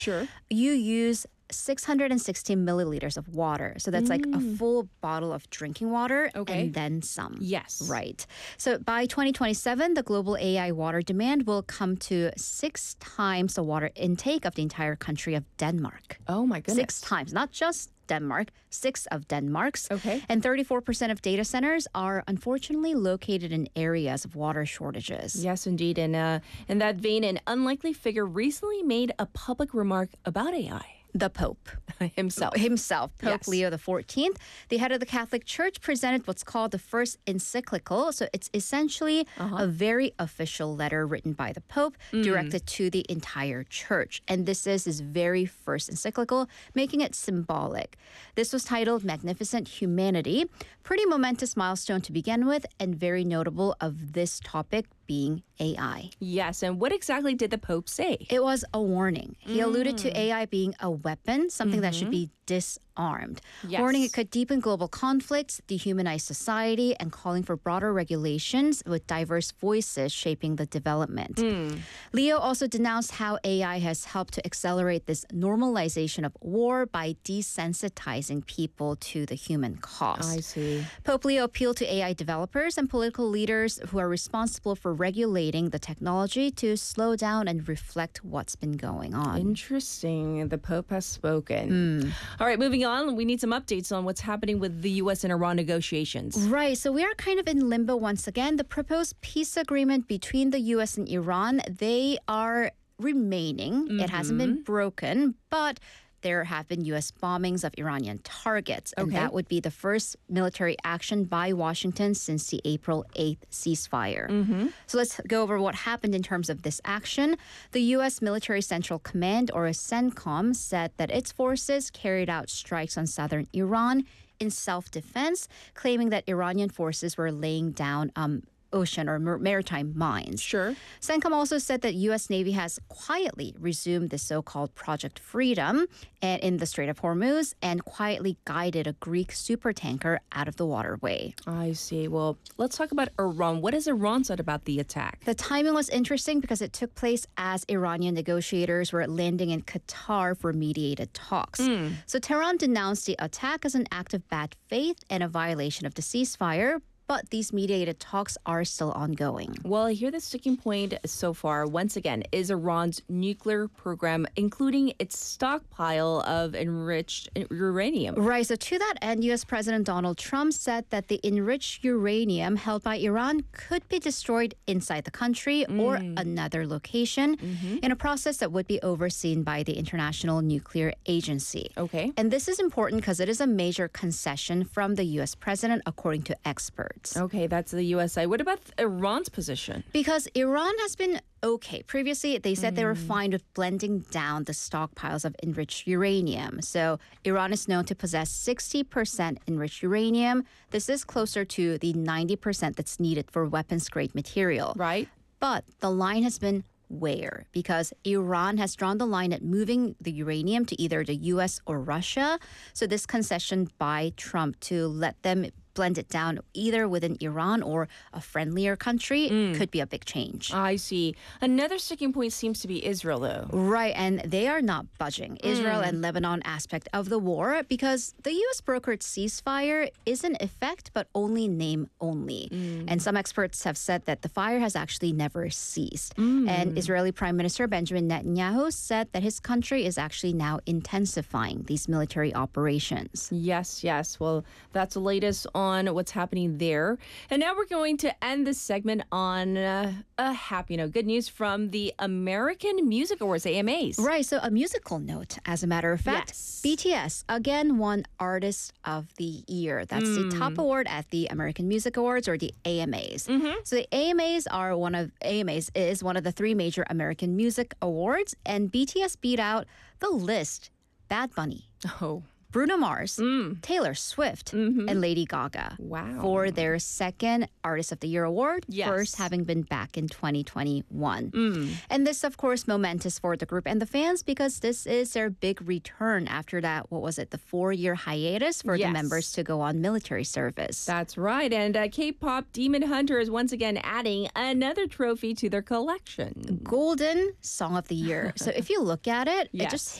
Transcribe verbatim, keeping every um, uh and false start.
Sure. you use six hundred sixty milliliters of water. So that's like a full bottle of drinking water Okay. and then some. Yes. Right. So by twenty twenty-seven, the global A I water demand will come to six times the water intake of the entire country of Denmark. Oh, my goodness. Six times, not just Denmark, six of Denmark's. Okay. And thirty-four percent of data centers are unfortunately located in areas of water shortages. Yes, indeed. And uh, in that vein, an unlikely figure recently made a public remark about A I. The Pope Himself. himself, Pope Yes. Leo the fourteenth, the head of the Catholic Church, presented what's called the first encyclical. So it's essentially a very official letter written by the Pope directed to the entire church. And this is his very first encyclical, making it symbolic. This was titled Magnificent Humanity. Pretty momentous milestone to begin with, and very notable of this topic being A I. Yes. And what exactly did the Pope say? It was a warning. He alluded to A I being a weapon, something that should be disarmed. Yes. Warning it could deepen global conflicts, dehumanize society, and calling for broader regulations with diverse voices shaping the development. Leo also denounced how A I has helped to accelerate this normalization of war by desensitizing people to the human cost. I see. Pope Leo appealed to A I developers and political leaders who are responsible for regulating the technology to slow down and reflect what's been going on. Interesting. The Pope has spoken. All right, moving on. We need some updates on what's happening with the U S and Iran negotiations. Right, so we are kind of in limbo once again. The proposed peace agreement between the U S and Iran, they are remaining. It hasn't been broken, but there have been U S bombings of Iranian targets. And Okay. that would be the first military action by Washington since the April eighth ceasefire. So let's go over what happened in terms of this action. The U S Military Central Command, or CENTCOM, said that its forces carried out strikes on southern Iran in self-defense, claiming that Iranian forces were laying down um, ocean or mar- maritime mines. Sure. CENTCOM also said that U S Navy has quietly resumed the so-called Project Freedom and in the Strait of Hormuz and quietly guided a Greek supertanker out of the waterway. I see. Well, let's talk about Iran. What has Iran said about the attack? The timing was interesting because it took place as Iranian negotiators were landing in Qatar for mediated talks. So Tehran denounced the attack as an act of bad faith and a violation of the ceasefire, but these mediated talks are still ongoing. Well, I hear the sticking point so far, once again, is Iran's nuclear program, including its stockpile of enriched uranium. Right, so to that end, U S President Donald Trump said that the enriched uranium held by Iran could be destroyed inside the country or another location in a process that would be overseen by the International Nuclear Agency. Okay. And this is important because it is a major concession from the U S president, according to experts. Okay, that's the U S A. What about Iran's position? Because Iran has been okay. Previously, they said they were fine with blending down the stockpiles of enriched uranium. So Iran is known to possess sixty percent enriched uranium. This is closer to the ninety percent that's needed for weapons-grade material. Right. But the line has been where? Because Iran has drawn the line at moving the uranium to either the U S or Russia. So this concession by Trump to let them blend it down either within Iran or a friendlier country could be a big change. I see. Another sticking point seems to be Israel, though. Right, and they are not budging, Israel and Lebanon aspect of the war, because the U S brokered ceasefire is in effect, but only name only. And some experts have said that the fire has actually never ceased. And Israeli Prime Minister Benjamin Netanyahu said that his country is actually now intensifying these military operations. Yes, yes. Well, that's the latest on what's happening there. And now we're going to end this segment on uh, a happy note. Good news from the American Music Awards, A M As. Right, so a musical note, as a matter of fact. Yes. B T S again won Artist of the Year. That's the top award at the American Music Awards, or the A M As. So the A M As are one of A M As is one of the three major American music awards, and B T S beat out the list, Bad Bunny, Oh. Bruno Mars, Taylor Swift, and Lady Gaga. Wow. For their second Artist of the Year award, Yes. first having been back in twenty twenty-one. And this, of course, momentous for the group and the fans because this is their big return after that, what was it, the four-year hiatus for Yes. the members to go on military service. That's right. And uh, K-pop Demon Hunter is once again adding another trophy to their collection. Golden Song of the Year. So if you look at it, Yes. it just